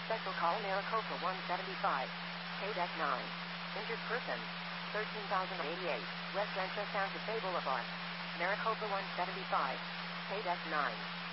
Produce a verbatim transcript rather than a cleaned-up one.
Special call Maricopa one seventy-five. K-Deck nine. Injured person. thirteen thousand eighty-eight. West Rancho Santa Fe Boulevard. Maricopa one seventy-five. K-Deck nine.